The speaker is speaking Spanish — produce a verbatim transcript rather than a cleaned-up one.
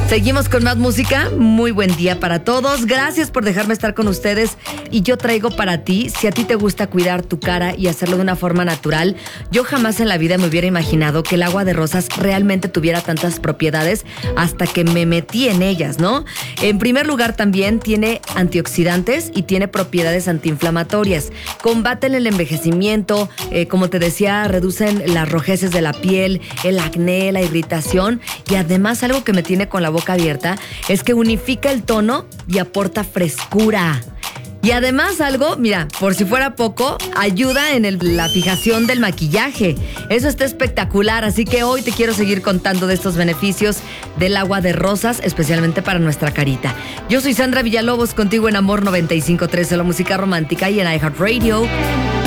Seguimos con más música. Muy buen día para todos. Gracias por dejarme estar con ustedes. Y yo traigo para ti, si a ti te gusta cuidar tu cara y hacerlo de una forma natural, yo jamás en la vida me hubiera imaginado que el agua de rosas realmente tuviera tantas propiedades hasta que me metí en ellas, ¿no? En primer lugar, también tiene antioxidantes y tiene propiedades antiinflamatorias. Combaten el envejecimiento, eh, como te decía, reducen las rojeces de la piel, el acné, la irritación, y además algo que me tiene con la boca abierta es que unifica el tono y aporta frescura. Y además algo, mira, por si fuera poco, ayuda en el, la fijación del maquillaje. Eso está espectacular, así que hoy te quiero seguir contando de estos beneficios del agua de rosas, especialmente para nuestra carita. Yo soy Sandra Villalobos, contigo en Amor noventa y cinco punto tres, la música romántica, y en iHeartRadio.